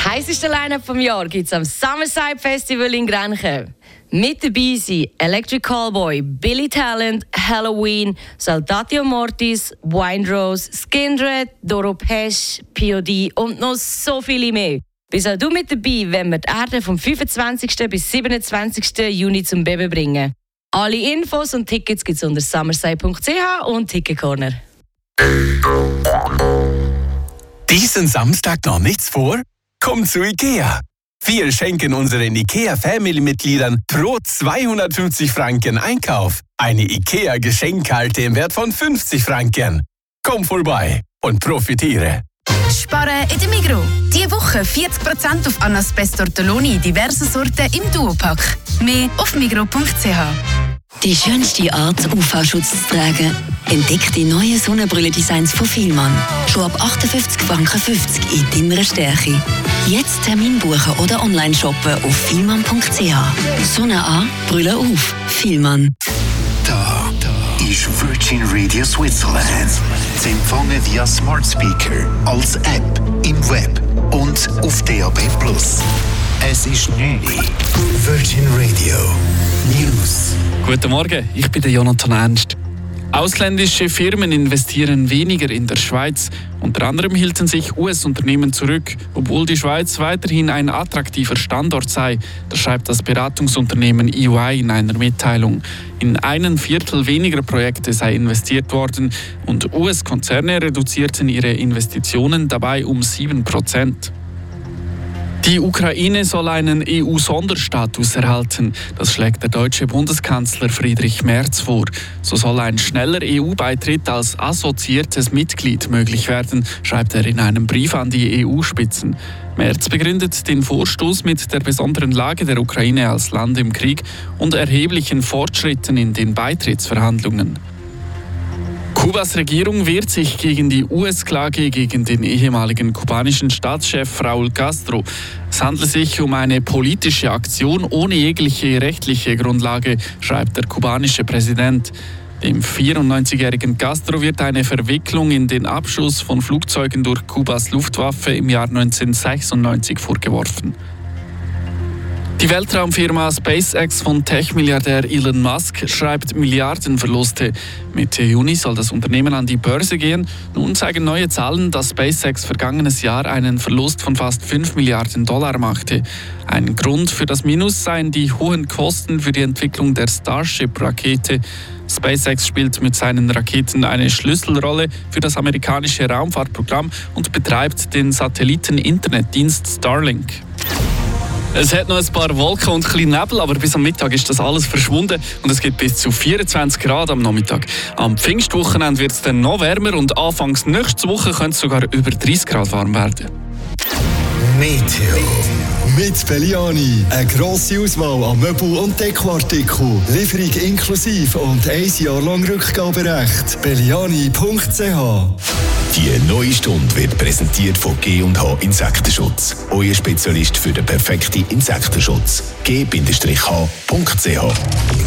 heisseste Line-Up vom Jahr gibt es am Summerside Festival in Grenchen. Mit dabei sind Electric Callboy, Billy Talent, Halloween, Saltatio Mortis, Windrose, Skindred, Doro Pesch, POD und noch so viele mehr. Bist auch du mit dabei, wenn wir die Erde vom 25. bis 27. Juni zum Beben bringen. Alle Infos und Tickets gibt es unter summerside.ch und Ticketcorner. Diesen Samstag noch nichts vor? Komm zu IKEA! Wir schenken unseren IKEA-Family-Mitgliedern pro 250 Franken Einkauf eine IKEA-Geschenkkarte im Wert von 50 Franken. Komm vorbei und profitiere! Sparen in der Migros. Diese Woche 40% auf Annas Best Ortolani in diversen Sorten im Duopack. Mehr auf migros.ch. Die schönste Art, UV-Schutz zu tragen. Entdeckt die neuen Sonnenbrille-Designs von Vielmann. Schon ab 58,50 Franken in deiner Stärke. Jetzt Termin buchen oder online shoppen auf vielmann.ch. Sonne an, Brille auf. Vielmann. Da ist Virgin Radio Switzerland. Sie empfangen via Smart Speaker, als App, im Web und auf DAB+. Es ist 9 Uhr. Virgin Radio News. Guten Morgen, ich bin der Jonathan Ernst. Ausländische Firmen investieren weniger in der Schweiz. Unter anderem hielten sich US-Unternehmen zurück, obwohl die Schweiz weiterhin ein attraktiver Standort sei. Das schreibt das Beratungsunternehmen EY in einer Mitteilung. In 1/4 weniger Projekte sei investiert worden und US-Konzerne reduzierten ihre Investitionen dabei um 7%. Die Ukraine soll einen EU-Sonderstatus erhalten. Das schlägt der deutsche Bundeskanzler Friedrich Merz vor. So soll ein schneller EU-Beitritt als assoziiertes Mitglied möglich werden, schreibt er in einem Brief an die EU-Spitzen. Merz begründet den Vorstoß mit der besonderen Lage der Ukraine als Land im Krieg und erheblichen Fortschritten in den Beitrittsverhandlungen. Kubas Regierung wehrt sich gegen die US-Klage gegen den ehemaligen kubanischen Staatschef Raúl Castro. Es handelt sich um eine politische Aktion ohne jegliche rechtliche Grundlage, schreibt der kubanische Präsident. Dem 94-jährigen Castro wird eine Verwicklung in den Abschuss von Flugzeugen durch Kubas Luftwaffe im Jahr 1996 vorgeworfen. Die Weltraumfirma SpaceX von Tech-Milliardär Elon Musk schreibt Milliardenverluste. Mitte Juni soll das Unternehmen an die Börse gehen. Nun zeigen neue Zahlen, dass SpaceX vergangenes Jahr einen Verlust von fast $5 Milliarden machte. Ein Grund für das Minus seien die hohen Kosten für die Entwicklung der Starship-Rakete. SpaceX spielt mit seinen Raketen eine Schlüsselrolle für das amerikanische Raumfahrtprogramm und betreibt den Satelliten-Internetdienst Starlink. Es hat noch ein paar Wolken und ein bisschen Nebel, aber bis am Mittag ist das alles verschwunden und es gibt bis zu 24 Grad am Nachmittag. Am Pfingstwochenende wird es dann noch wärmer und anfangs nächste Woche könnte es sogar über 30 Grad warm werden. Meteo. Mit Belliani. Eine grosse Auswahl an Möbel- und Dekoartikeln. Lieferung inklusive und 1 Jahr lang Rückgaberecht. Belliani.ch. Die neue Stunde wird präsentiert von G&H Insektenschutz. Euer Spezialist für den perfekten Insektenschutz. G-H.ch